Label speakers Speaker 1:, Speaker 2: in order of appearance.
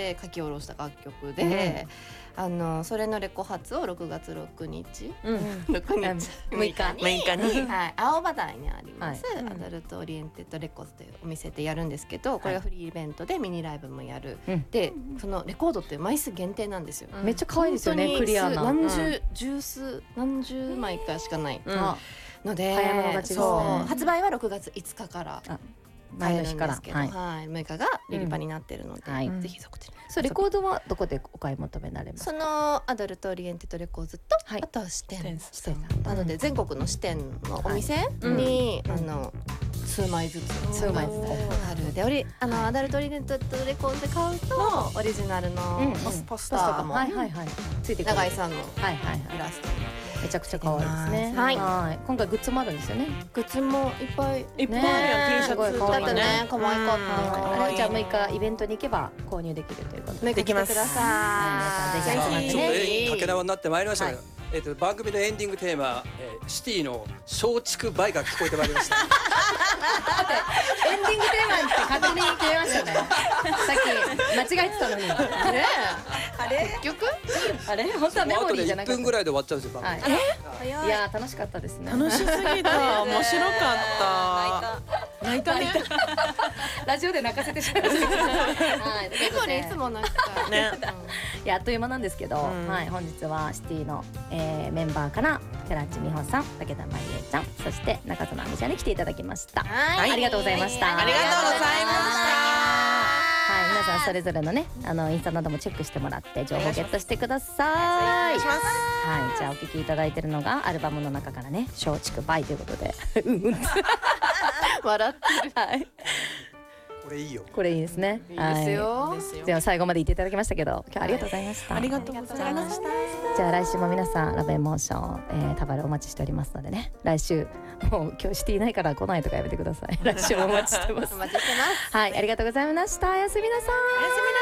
Speaker 1: で書き下ろした楽曲で、それのレコ発を6月6日、6日に、はい、青葉台にあります、アダルトオリエンテッドレコーズというお店でやるんですけど、これはフリーイベントでミニライブもやる、でそのレコードって枚数限定なんですよ、
Speaker 2: めっちゃ可愛いですよね、クリアな
Speaker 1: 何十枚かしかない、ので
Speaker 2: 早物勝ちですね。
Speaker 1: 発売は6月5日から
Speaker 2: 前の日から、
Speaker 1: 6日がリリパになってるので、ぜひそこで。
Speaker 2: そう、レコードはどこでお買い求められますか？
Speaker 1: そのアダルトオリエンテッドレコーズと、あとは支店なので全国の支店のお店に数枚ずつあるで、アダルトオリエンテッドレコーズで買うとオリジナルのポスターとかも
Speaker 2: ついてくる、
Speaker 1: 永井さんのイラスト
Speaker 2: めちゃくちゃ可愛いですね。今回グッズもあるんですよね。
Speaker 1: グッズもいっぱい
Speaker 3: あるやん。T シャツ
Speaker 1: だったね、可愛かった。
Speaker 2: じゃあ6日イベントに行けば購入できるということで、
Speaker 1: できます。ぜひ
Speaker 4: ちょっと竹縄になってまいりましたけど、番組のエンディングテーマ、シティの松竹梅が聞こえてまいりました。
Speaker 2: エンディングテーマって勝手に決めましたね。さっき間違えてたのに。
Speaker 1: あれ結局
Speaker 2: あれ本当はメモリーじゃなくて
Speaker 4: 1分ぐらいで終わっちゃうんですよ。
Speaker 2: いや楽しかったですね。
Speaker 3: 楽しすぎた、面白かった。泣いたね。
Speaker 2: ラジオで泣かせてしまいました。
Speaker 1: メモリーいつも泣くからね。
Speaker 2: いやあっという間なんですけど、本日はシティのメンバーから寺内美穂さん、武田真理恵ちゃん、そして中曽奈美ちゃんに来ていただきました。ありがとうございました。
Speaker 3: ありがとうございました。
Speaker 2: 皆さんそれぞれのねインスタなどもチェックしてもらって情報をゲットしてください。じゃあお聴きいただいてるのがアルバムの中からね松竹梅ということで
Speaker 1: 笑ってる。
Speaker 4: これいいよ。
Speaker 2: これいいですね。
Speaker 1: いいですよ。
Speaker 2: では最後まで言っていただきましたけど、今日ありがとうございました。
Speaker 3: ありがとうございました。
Speaker 2: じゃあ来週も皆さんラブエモーション、タバルお待ちしておりますのでね、来週もう今日していないから来ないとかやめてください。来週もお待ちしてます。
Speaker 1: お待ちしてます。
Speaker 2: はい、ありがとうございました。おやすみなさい。